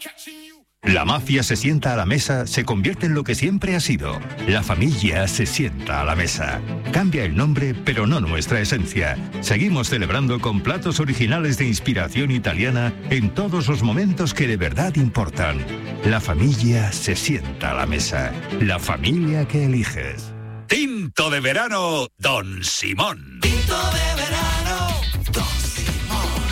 La mafia se sienta a la mesa, se convierte en lo que siempre ha sido. La familia se sienta a la mesa. Cambia el nombre, pero no nuestra esencia. Seguimos celebrando con platos originales de inspiración italiana en todos los momentos que de verdad importan. La familia se sienta a la mesa. La familia que eliges. Tinto de verano, Don Simón. Tinto de verano, Don Simón.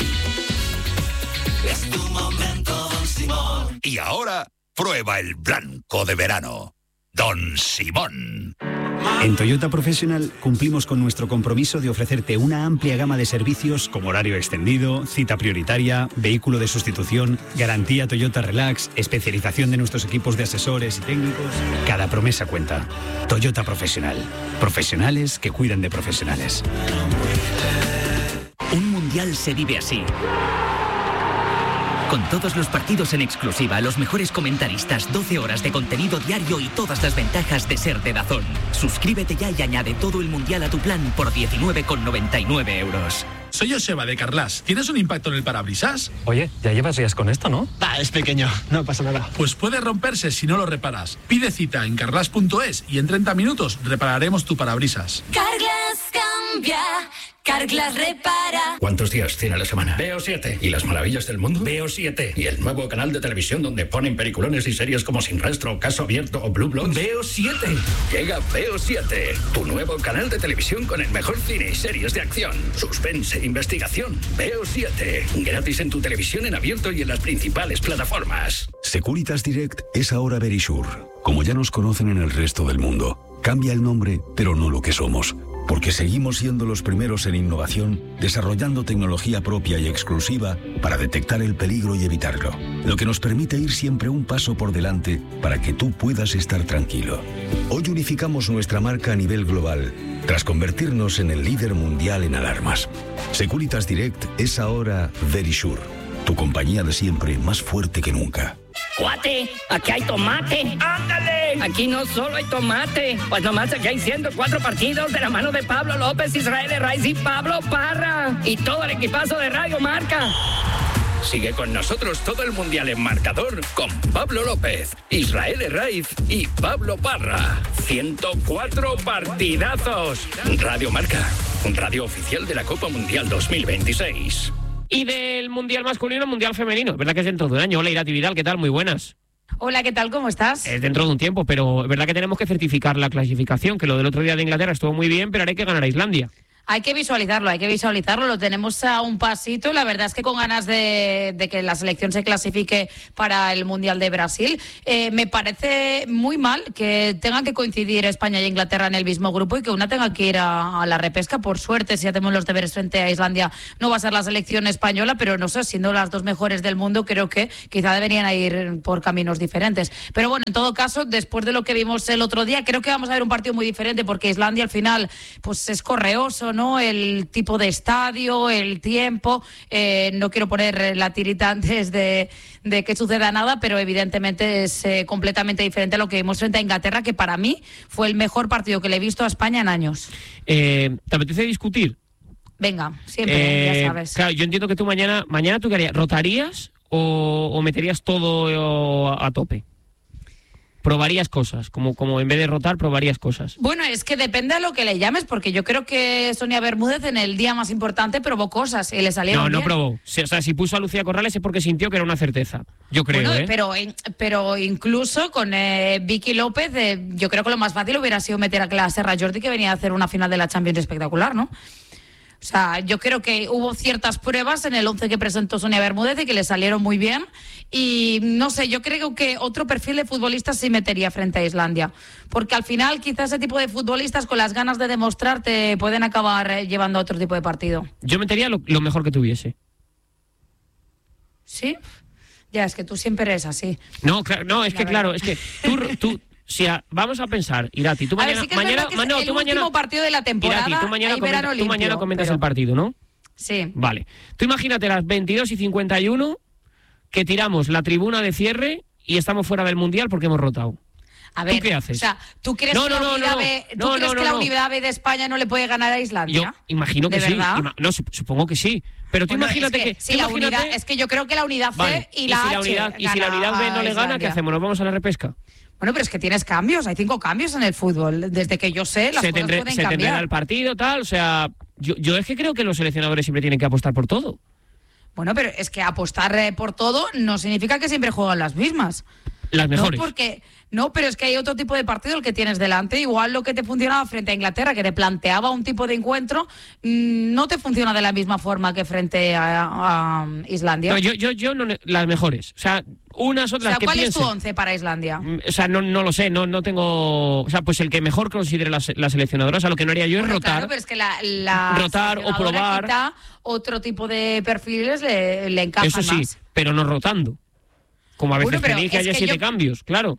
Es tu momento, Don Simón. Y ahora, prueba el blanco de verano, Don Simón. En Toyota Professional cumplimos con nuestro compromiso de ofrecerte una amplia gama de servicios como horario extendido, cita prioritaria, vehículo de sustitución, garantía Toyota Relax, especialización de nuestros equipos de asesores y técnicos. Cada promesa cuenta. Toyota Professional. Profesionales que cuidan de profesionales. Un mundial se vive así. Con todos los partidos en exclusiva, los mejores comentaristas, 12 horas de contenido diario y todas las ventajas de ser de DAZN. Suscríbete ya y añade todo el mundial a tu plan por 19,99 euros. Soy Joseba de Carglass. ¿Tienes un impacto en el parabrisas? Oye, ya llevas días con esto, ¿no? Es pequeño, no pasa nada. Pues puede romperse si no lo reparas. Pide cita en carglass.es y en 30 minutos repararemos tu parabrisas. Carglass cambia, Carglass repara. ¿Cuántos días tiene la semana? Veo 7. ¿Y las maravillas del mundo? Veo 7. ¿Y el nuevo canal de televisión donde ponen peliculones y series como Sin Rastro, Caso Abierto o Blue Bloods? Veo 7. Llega Veo 7, tu nuevo canal de televisión con el mejor cine y series de acción, suspense, investigación. Veo 7. Gratis en tu televisión en abierto y en las principales plataformas. Securitas Direct es ahora Verisure. Como ya nos conocen en el resto del mundo, cambia el nombre, pero no lo que somos. Porque seguimos siendo los primeros en innovación, desarrollando tecnología propia y exclusiva para detectar el peligro y evitarlo. Lo que nos permite ir siempre un paso por delante para que tú puedas estar tranquilo. Hoy unificamos nuestra marca a nivel global, tras convertirnos en el líder mundial en alarmas. Securitas Direct es ahora Verisure, tu compañía de siempre más fuerte que nunca. ¡Cuate! ¡Aquí hay tomate! ¡Ándale! Aquí no solo hay tomate, pues nomás aquí hay 104 partidos de la mano de Pablo López, Israel Herraiz y Pablo Parra. Y todo el equipazo de Radio Marca. Sigue con nosotros todo el mundial en marcador con Pablo López, Israel Herraiz y Pablo Parra. 104 partidazos. Radio Marca, radio oficial de la Copa Mundial 2026. Y del mundial masculino, mundial femenino. ¿Verdad que es dentro de un año? Hola, Irati Vidal, ¿qué tal? Muy buenas. Hola, ¿qué tal? ¿Cómo estás? Es dentro de un tiempo, pero es verdad que tenemos que certificar la clasificación, que lo del otro día de Inglaterra estuvo muy bien, pero ahora hay que ganar a Islandia. Hay que visualizarlo, lo tenemos a un pasito. La verdad es que con ganas de que la selección se clasifique para el Mundial de Brasil. Me parece muy mal que tengan que coincidir España e Inglaterra en el mismo grupo y que una tenga que ir a la repesca. Por suerte, si ya tenemos los deberes frente a Islandia, no va a ser la selección española, pero no sé, siendo las dos mejores del mundo, creo que quizá deberían ir por caminos diferentes. Pero bueno, en todo caso, después de lo que vimos el otro día, creo que vamos a ver un partido muy diferente porque Islandia al final pues es correoso, ¿no? El tipo de estadio, el tiempo. No quiero poner la tirita antes de que suceda nada, pero evidentemente es completamente diferente a lo que vimos frente a Inglaterra, que para mí fue el mejor partido que le he visto a España en años. ¿Te apetece discutir? Venga, siempre, ya sabes. Claro, yo entiendo que tú mañana ¿tú qué harías? ¿Rotarías o meterías todo a tope? Probarías cosas, como en vez de rotar, probarías cosas. Bueno, es que depende a lo que le llames, porque yo creo que Sonia Bermúdez en el día más importante probó cosas y le salieron bien. No probó. O sea, si puso a Lucía Corrales es porque sintió que era una certeza. Yo creo, bueno, pero incluso con Vicky López, yo creo que lo más fácil hubiera sido meter a la Serra Jordi, que venía a hacer una final de la Champions espectacular, ¿no? O sea, yo creo que hubo ciertas pruebas en el 11 que presentó Sonia Bermúdez y que le salieron muy bien. Y no sé, yo creo que otro perfil de futbolistas sí metería frente a Islandia. Porque al final quizás ese tipo de futbolistas con las ganas de demostrar te pueden acabar llevando a otro tipo de partido. Yo metería lo mejor que tuviese. ¿Sí? Ya, es que tú siempre eres así. No, es que tú o sea, vamos a pensar, Irati, tú mañana... Sí que es el último partido de la temporada. Irati, tú mañana comentas el partido, ¿no? Sí. Vale. Tú imagínate las 22:51 que tiramos la tribuna de cierre y estamos fuera del Mundial porque hemos rotado. A ver, ¿tú qué haces? O sea, ¿tú crees que la Unidad B de España no le puede ganar a Islandia? Yo imagino que ¿De sí. verdad? Supongo que sí. Pero tú imagínate es que yo creo que la Unidad C y la H. Y si la Unidad B no le gana, ¿qué hacemos? ¿Nos vamos a la repesca? Bueno, pero es que tienes cambios, hay 5 cambios en el fútbol. Desde que yo sé, las cosas pueden cambiar. Se tendrá el partido, tal, o sea, yo es que creo que los seleccionadores siempre tienen que apostar por todo. Bueno, pero es que apostar por todo no significa que siempre juegan las mismas. Las mejores. No, pero es que hay otro tipo de partido el que tienes delante. Igual lo que te funcionaba frente a Inglaterra, que te planteaba un tipo de encuentro, no te funciona de la misma forma que frente a Islandia. No, yo no, las mejores. O sea, unas otras que ¿cuál piensen. es tu 11 para Islandia? O sea, no lo sé, no tengo... O sea, pues el que mejor considere la seleccionadora. O sea, lo que no haría yo es rotar. Claro, pero es que la rotar o probar. Quizá otro tipo de perfiles le encajan más. Eso sí, pero no rotando. Como a veces pedí que haya 7 cambios, claro.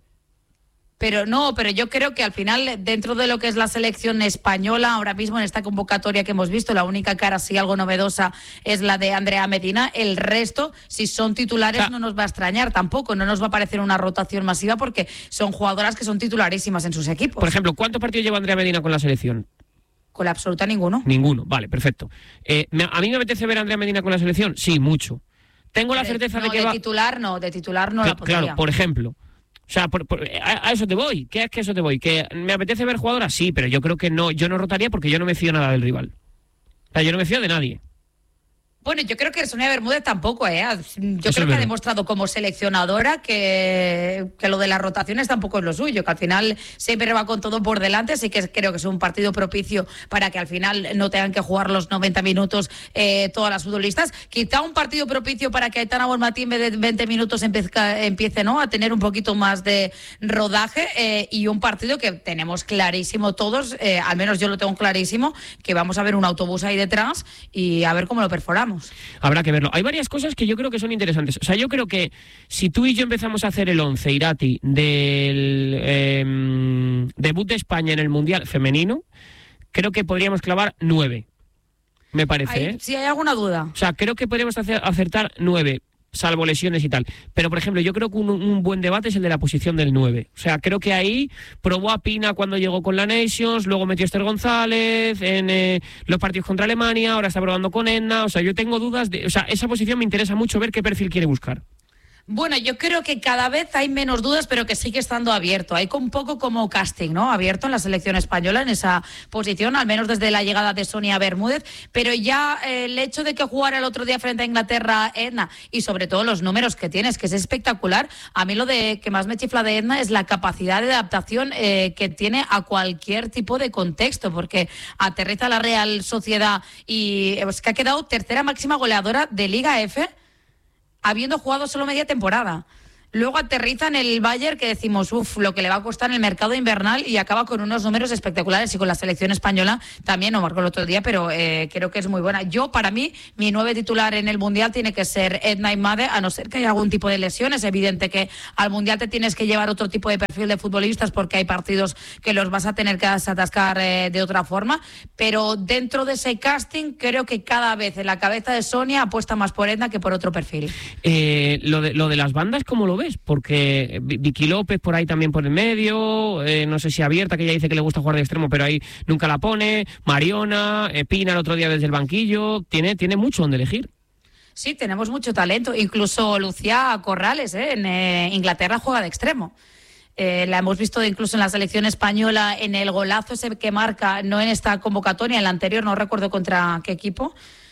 Pero yo creo que al final, dentro de lo que es la selección española, ahora mismo en esta convocatoria que hemos visto, la única cara así algo novedosa es la de Andrea Medina. El resto, si son titulares, no nos va a extrañar tampoco, no nos va a parecer una rotación masiva porque son jugadoras que son titularísimas en sus equipos. Por ejemplo, ¿cuántos partidos lleva Andrea Medina con la selección? Con la absoluta ninguno. Ninguno, vale, perfecto. ¿A mí me apetece ver a Andrea Medina con la selección? Sí, mucho. Tengo la certeza de que va... De titular no la podría. Claro, por ejemplo. O sea, a eso te voy. ¿Qué es que eso te voy? ¿Que me apetece ver jugadoras? Sí, pero yo creo que no. Yo no rotaría porque yo no me fío nada del rival. O sea, yo no me fío de nadie. Bueno, yo creo que Sonia Bermúdez tampoco, Yo creo que ha demostrado como seleccionadora que lo de las rotaciones tampoco es lo suyo, que al final siempre va con todo por delante, así que creo que es un partido propicio para que al final no tengan que jugar los 90 minutos todas las futbolistas. Quizá un partido propicio para que Aitana Bonmatí en vez de 20 minutos empiece a tener un poquito más de rodaje y un partido que tenemos clarísimo todos, al menos yo lo tengo clarísimo, que vamos a ver un autobús ahí detrás y a ver cómo lo perforamos. Habrá que verlo. Hay varias cosas que yo creo que son interesantes. O sea, yo creo que si tú y yo empezamos a hacer el 11, Irati, del debut de España en el Mundial femenino, creo que podríamos clavar 9. Me parece, Si hay alguna duda. O sea, creo que podríamos acertar 9. Salvo lesiones y tal. Pero, por ejemplo, yo creo que un buen debate es el de la posición del 9. O sea, creo que ahí probó a Pina cuando llegó con la Nations, luego metió a Esther González en los partidos contra Alemania, ahora está probando con Edna. O sea, yo tengo dudas o sea, esa posición me interesa mucho ver qué perfil quiere buscar. Bueno, yo creo que cada vez hay menos dudas, pero que sigue estando abierto. Hay un poco como casting, ¿no? Abierto en la selección española en esa posición, al menos desde la llegada de Sonia Bermúdez. Pero ya el hecho de que jugara el otro día frente a Inglaterra Edna y sobre todo los números que tienes, que es espectacular. A mí lo que más me chifla de Edna es la capacidad de adaptación que tiene a cualquier tipo de contexto, porque aterriza la Real Sociedad y es que ha quedado tercera máxima goleadora de Liga F, habiendo jugado solo media temporada. Luego aterriza en el Bayern, que decimos, lo que le va a costar en el mercado invernal, y acaba con unos números espectaculares. Y con la selección española también, no marcó el otro día, pero creo que es muy buena. Para mí, mi 9 titular en el Mundial tiene que ser Edna Imade, a no ser que haya algún tipo de lesión. Es evidente que al Mundial te tienes que llevar otro tipo de perfil de futbolistas porque hay partidos que los vas a tener que atascar de otra forma. Pero dentro de ese casting, creo que cada vez en la cabeza de Sonia apuesta más por Edna que por otro perfil. Lo de las bandas, ¿cómo lo ves? Porque Vicky López por ahí también por el medio, no sé si Abierta, que ella dice que le gusta jugar de extremo, pero ahí nunca la pone, Mariona, Pina el otro día desde el banquillo, tiene mucho donde elegir. Sí, tenemos mucho talento, incluso Lucía Corrales, en Inglaterra juega de extremo. La hemos visto incluso en la selección española en el golazo ese que marca, no en esta convocatoria, en la anterior, no recuerdo contra qué equipo.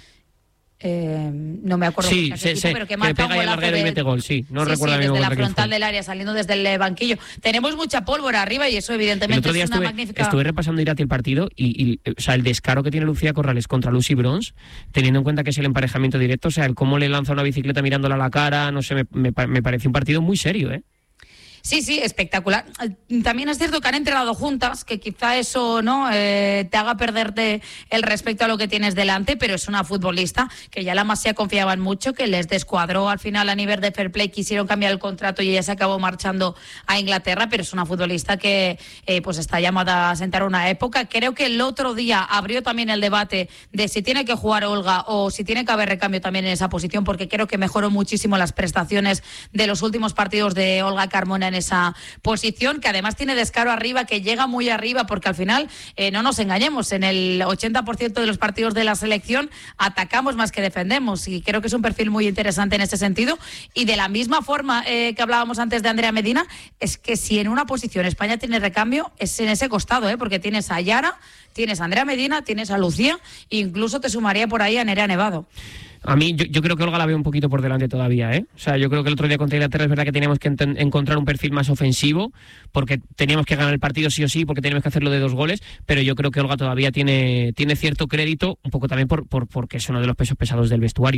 No me acuerdo sí, qué equipo, pero que marca pega un golazo y mete gol, desde la frontal del área, saliendo desde el banquillo. Tenemos mucha pólvora arriba y eso evidentemente es una magnífica... Estuve repasando Irati el partido y o sea, el descaro que tiene Lucía Corrales contra Lucy Bronze, teniendo en cuenta que es el emparejamiento directo, o sea, el cómo le lanza una bicicleta mirándola a la cara, no sé, me parece un partido muy serio, Sí, espectacular. También es cierto que han entrenado juntas, que quizá eso te haga perderte el respeto a lo que tienes delante, pero es una futbolista que ya la Masía confiaban mucho, que les descuadró al final a nivel de fair play, quisieron cambiar el contrato y ella se acabó marchando a Inglaterra, pero es una futbolista que pues está llamada a sentar una época. Creo que el otro día abrió también el debate de si tiene que jugar Olga o si tiene que haber recambio también en esa posición, porque creo que mejoró muchísimo las prestaciones de los últimos partidos de Olga Carmona en en esa posición, que además tiene descaro arriba, que llega muy arriba, porque al final, no nos engañemos, en el 80% de los partidos de la selección atacamos más que defendemos, y creo que es un perfil muy interesante en ese sentido. Y de la misma forma que hablábamos antes de Andrea Medina, es que si en una posición España tiene recambio, es en ese costado, porque tienes a Yara, tienes a Andrea Medina, tienes a Lucía, e incluso te sumaría por ahí a Nerea Nevado. A mí, yo creo que Olga la veo un poquito por delante todavía, ¿eh? O sea, yo creo que el otro día contra Inglaterra es verdad que teníamos que encontrar un perfil más ofensivo, porque teníamos que ganar el partido sí o sí, porque teníamos que hacerlo de 2 goles, pero yo creo que Olga todavía tiene cierto crédito, un poco también porque es uno de los pesos pesados del vestuario.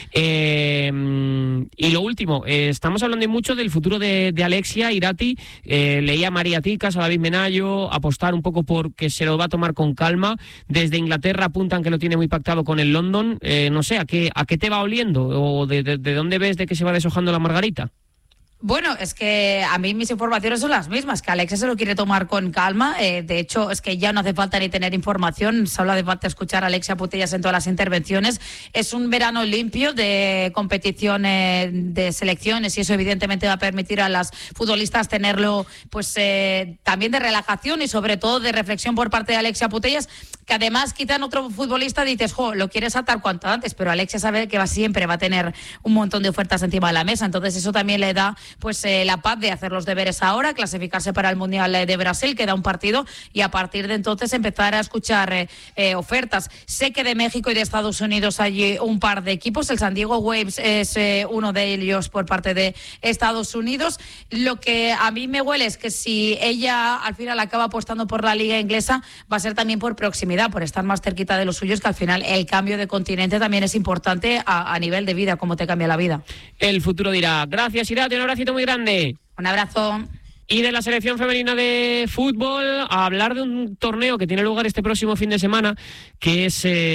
Y lo último, estamos hablando mucho del futuro de Alexia Irati. Leía a María Ticas, a David Menayo, apostar un poco porque se lo va a tomar con calma. Desde Inglaterra apuntan que lo tiene muy pactado con el London. No sé, ¿a qué te va oliendo? ¿O de dónde ves de que se va deshojando la margarita? Bueno, es que a mí mis informaciones son las mismas, que Alexia se lo quiere tomar con calma. De hecho, es que ya no hace falta ni tener información, solo hace falta escuchar a Alexia Putellas en todas las intervenciones. Es un verano limpio de competición de selecciones, y eso evidentemente va a permitir a las futbolistas tenerlo pues también de relajación y sobre todo de reflexión por parte de Alexia Putellas, que además quizá en otro futbolista dices, lo quieres atar cuanto antes, pero Alexia sabe que siempre va a tener un montón de ofertas encima de la mesa, entonces eso también le da pues la paz de hacer los deberes ahora, clasificarse para el Mundial de Brasil, queda un partido, y a partir de entonces empezar a escuchar ofertas. Sé que de México y de Estados Unidos hay un par de equipos, el San Diego Waves es uno de ellos por parte de Estados Unidos. Lo que a mí me huele es que si ella al final acaba apostando por la liga inglesa, va a ser también por proximidad, por estar más cerquita de los suyos, que al final el cambio de continente también es importante a nivel de vida, cómo te cambia la vida. El futuro dirá. Gracias, Irati, un abracito muy grande. Un abrazo. Y de la selección femenina de fútbol, a hablar de un torneo que tiene lugar este próximo fin de semana, que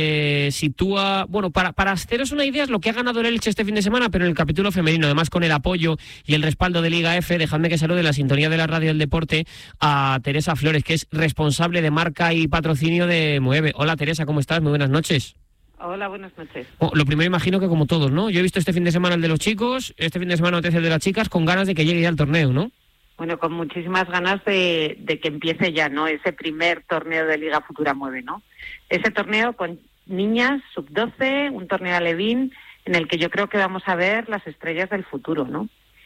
se sitúa, bueno, para haceros una idea, es lo que ha ganado el Elche este fin de semana, pero en el capítulo femenino, además con el apoyo y el respaldo de Liga F. Dejadme que salude la sintonía de la radio del deporte a Teresa Flores, que es responsable de marca y patrocinio de Mueve. Hola, Teresa, ¿cómo estás? Muy buenas noches. Hola, buenas noches. Lo primero imagino que como todos, ¿no? Yo he visto este fin de semana el de los chicos, este fin de semana el de las chicas, con ganas de que llegue ya el torneo, ¿no? Bueno, con muchísimas ganas de que empiece ya, ¿no? Ese primer torneo de Liga Futura Mueve, ¿no? Ese torneo con niñas, sub-12, un torneo alevín, en el que yo creo que vamos a ver las estrellas del futuro, ¿no?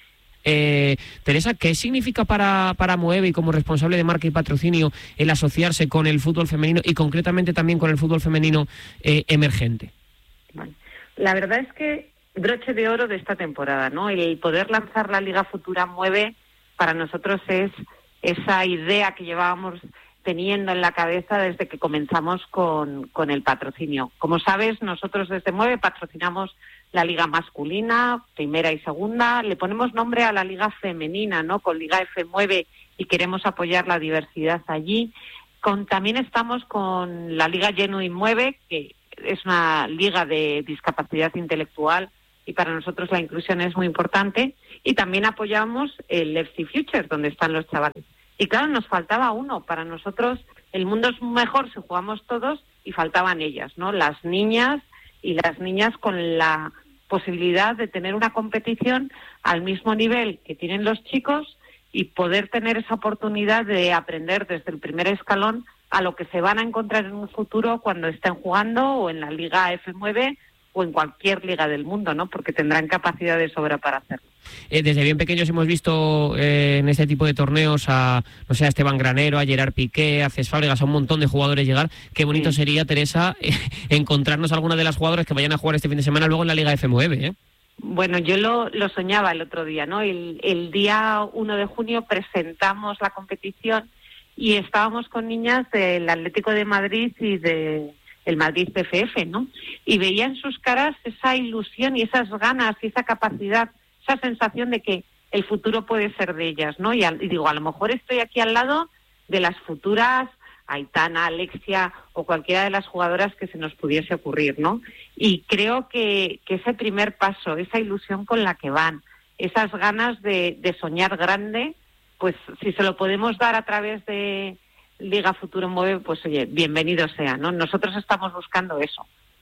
Teresa, ¿qué significa para Moevi como responsable de marca y patrocinio el asociarse con el fútbol femenino y concretamente también con el fútbol femenino emergente? Bueno, la verdad es que broche de oro de esta temporada, ¿no? El poder lanzar la Liga Futura Mueve para nosotros es esa idea que llevábamos teniendo en la cabeza desde que comenzamos con el patrocinio. Como sabes, nosotros desde Mueve patrocinamos la liga masculina, primera y segunda, le ponemos nombre a la liga femenina, ¿no? Con Liga F Mueve, y queremos apoyar la diversidad allí. También estamos con la Liga Genuine Mueve, que es una liga de discapacidad intelectual, y para nosotros la inclusión es muy importante. Y también apoyamos el FC Future, donde están los chavales. Y claro, nos faltaba uno. Para nosotros el mundo es mejor si jugamos todos, y faltaban ellas, ¿no? Las niñas, y las niñas con la posibilidad de tener una competición al mismo nivel que tienen los chicos y poder tener esa oportunidad de aprender desde el primer escalón a lo que se van a encontrar en un futuro cuando estén jugando o en la Liga F9 o en cualquier liga del mundo, ¿no? Porque tendrán capacidad de sobra para hacerlo. Desde bien pequeños hemos visto en este tipo de torneos a Esteban Granero, a Gerard Piqué, a Cés Fábregas, a un montón de jugadores llegar. Qué bonito sería, Teresa, encontrarnos a alguna de las jugadoras que vayan a jugar este fin de semana luego en la Liga F9, ¿eh? Bueno, yo lo soñaba el otro día, ¿no? El día 1 de junio presentamos la competición y estábamos con niñas del Atlético de Madrid y el Madrid CFF, ¿no? Y veía en sus caras esa ilusión y esas ganas y esa capacidad, esa sensación de que el futuro puede ser de ellas, ¿no? Y digo, a lo mejor estoy aquí al lado de las futuras Aitana, Alexia o cualquiera de las jugadoras que se nos pudiese ocurrir, ¿no? Y creo que ese primer paso, esa ilusión con la que van, esas ganas de soñar grande, pues si se lo podemos dar a través de Liga Futuro Mueve, pues oye, bienvenido sea, ¿no? Nosotros estamos buscando eso,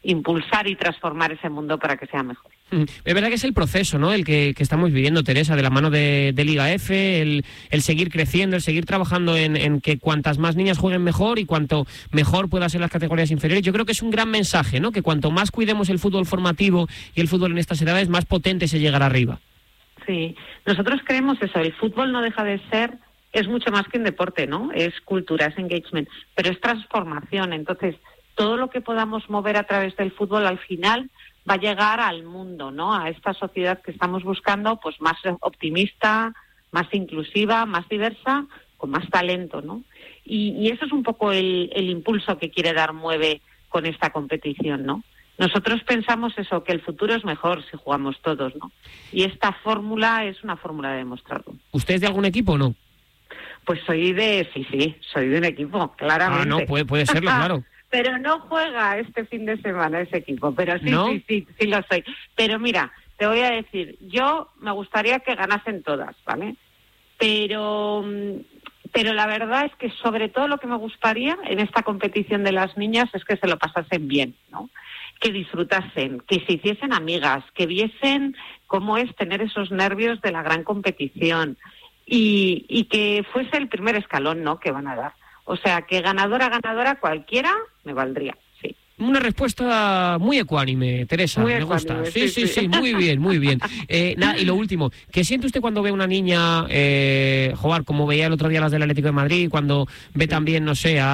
impulsar y transformar ese mundo para que sea mejor. Es verdad que es el proceso, ¿no?, el que estamos viviendo, Teresa, de la mano de Liga F, el seguir creciendo, el seguir trabajando en que cuantas más niñas jueguen mejor y cuanto mejor puedan ser las categorías inferiores. Yo creo que es un gran mensaje, ¿no?, que cuanto más cuidemos el fútbol formativo y el fútbol en estas edades, más potente se llegará arriba. Sí, nosotros creemos eso, el fútbol no deja de ser, es mucho más que un deporte, ¿no? Es cultura, es engagement, pero es transformación. Entonces, todo lo que podamos mover a través del fútbol al final va a llegar al mundo, ¿no? A esta sociedad que estamos buscando, pues más optimista, más inclusiva, más diversa, con más talento, ¿no? Y eso es un poco el impulso que quiere dar Mueve con esta competición, ¿no? Nosotros pensamos eso, que el futuro es mejor si jugamos todos, ¿no? Y esta fórmula es una fórmula de demostrarlo. ¿Usted es de algún equipo o no? Pues soy de un equipo, claramente. Ah, no, puede serlo, claro. Pero no juega este fin de semana ese equipo, pero sí, ¿no? sí lo soy. Pero mira, te voy a decir, yo me gustaría que ganasen todas, ¿vale? Pero la verdad es que sobre todo lo que me gustaría en esta competición de las niñas es que se lo pasasen bien, ¿no? Que disfrutasen, que se hiciesen amigas, que viesen cómo es tener esos nervios de la gran competición y que fuese el primer escalón, ¿no?, que van a dar. O sea, que ganadora cualquiera me valdría, sí. Una respuesta muy ecuánime, Teresa, muy me ecuánime, gusta. Sí, muy bien, muy bien. Y lo último, ¿qué siente usted cuando ve a una niña jugar, como veía el otro día las del Atlético de Madrid, cuando ve también, no sé,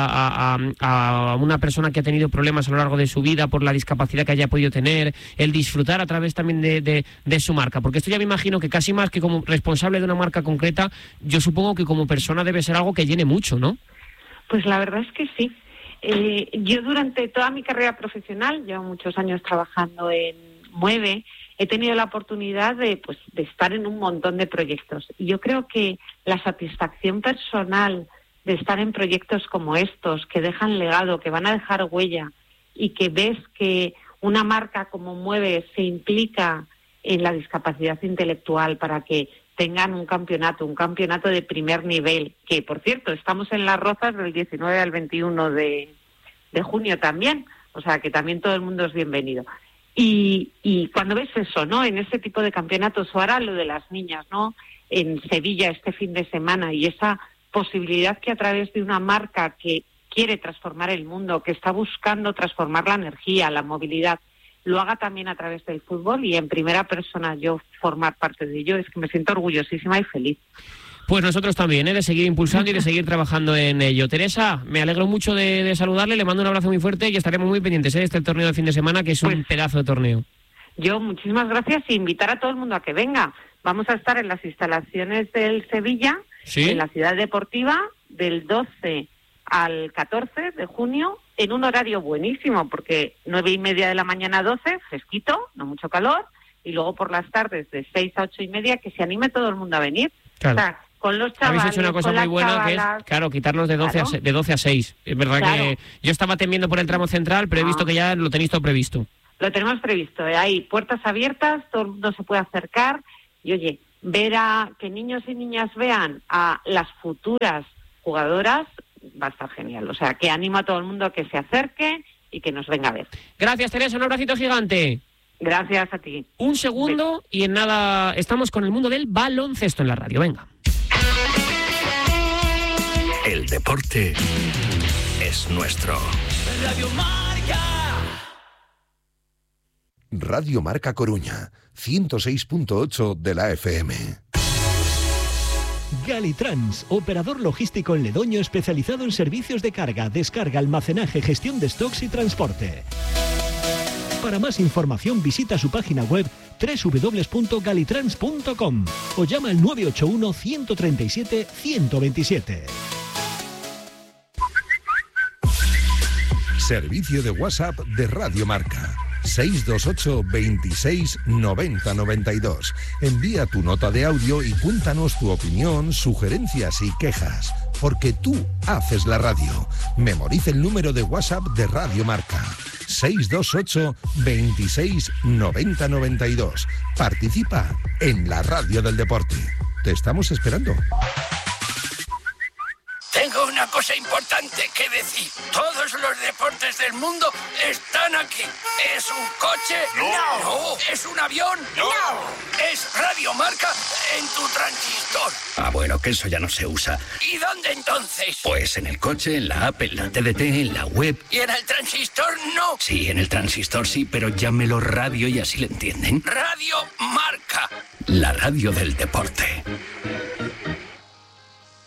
a una persona que ha tenido problemas a lo largo de su vida por la discapacidad que haya podido tener, el disfrutar a través también de su marca? Porque esto ya me imagino que casi más que como responsable de una marca concreta, yo supongo que como persona debe ser algo que llene mucho, ¿no? Pues la verdad es que sí. Yo durante toda mi carrera profesional, llevo muchos años trabajando en Mueve, he tenido la oportunidad de estar en un montón de proyectos. Y yo creo que la satisfacción personal de estar en proyectos como estos, que dejan legado, que van a dejar huella, y que ves que una marca como Mueve se implica en la discapacidad intelectual para que tengan un campeonato de primer nivel, que por cierto, estamos en Las Rozas del 19 al 21 de junio también, o sea que también todo el mundo es bienvenido. Y cuando ves eso, ¿no?, en ese tipo de campeonatos, o ahora lo de las niñas, ¿no?, en Sevilla este fin de semana, y esa posibilidad que a través de una marca que quiere transformar el mundo, que está buscando transformar la energía, la movilidad, lo haga también a través del fútbol y en primera persona yo formar parte de ello, es que me siento orgullosísima y feliz. Pues nosotros también, de seguir impulsando y de seguir trabajando en ello. Teresa, me alegro mucho de saludarle, le mando un abrazo muy fuerte y estaremos muy pendientes de este torneo de fin de semana, que es un pedazo de torneo. Yo, muchísimas gracias, y invitar a todo el mundo a que venga. Vamos a estar en las instalaciones del Sevilla, ¿sí?, en la ciudad deportiva, del 12 al 14 de junio, en un horario buenísimo, porque 9:30 de la mañana a 12, fresquito, no mucho calor, y luego por las tardes de 6 a 8:30, que se anime todo el mundo a venir. Claro. O sea, con los chavales, habéis hecho una cosa muy buena, chavalas, que es, claro, quitarnos de 12 a 6. Es verdad, claro, que yo estaba temiendo por el tramo central, pero he visto que ya lo tenéis todo previsto. Lo tenemos previsto, hay puertas abiertas, todo el mundo se puede acercar, y oye, ver a que niños y niñas vean a las futuras jugadoras va a estar genial. O sea, que animo a todo el mundo a que se acerque y que nos venga a ver. Gracias, Teresa, un abracito gigante. Gracias a ti. Un segundo y en nada estamos con el mundo del baloncesto en la radio. Venga. El deporte es nuestro. Radio Marca. Radio Marca Coruña, 106.8 de la FM. Galitrans, operador logístico en Ledoño especializado en servicios de carga, descarga, almacenaje, gestión de stocks y transporte. Para más información visita su página web www.galitrans.com o llama al 981 137 127. Servicio de WhatsApp de Radio Marca. 628 26 90 92. Envía tu nota de audio y cuéntanos tu opinión, sugerencias y quejas, porque tú haces la radio. Memoriza el número de WhatsApp de Radio Marca. 628 26 90 92. Participa en la radio del deporte. Te estamos esperando. Tengo una cosa importante qué decir. Todos los deportes del mundo están aquí. ¿Es un coche? No. ¿Es un avión? No. ¿Es Radio Marca en tu transistor? Ah, bueno, que eso ya no se usa. ¿Y dónde entonces? Pues en el coche, en la app, en la TDT, en la web. ¿Y en el transistor no? Sí, en el transistor sí, pero llámelo radio y así le entienden. Radio Marca. La radio del deporte.